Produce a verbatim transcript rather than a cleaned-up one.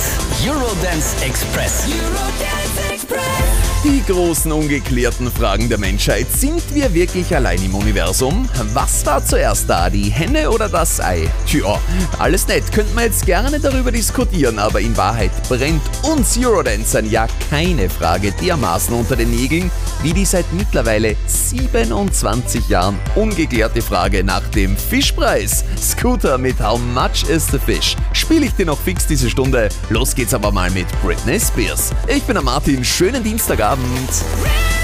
Eurodance Express. Eurodance Express. Die großen ungeklärten Fragen der Menschheit. Sind wir wirklich allein im Universum? Was war zuerst da, die Henne oder das Ei? Tja, alles nett, könnten wir jetzt gerne darüber diskutieren, aber in Wahrheit brennt uns Eurodancern ja keine Frage dermaßen unter den Nägeln, wie die seit mittlerweile siebenundzwanzig Jahren ungeklärte Frage nach dem Fischpreis. Scooter mit How Much Is the Fish? Spiele ich dir noch fix diese Stunde? Los geht's aber mal mit Britney Spears. Ich bin der Martin, schönen Dienstagabend.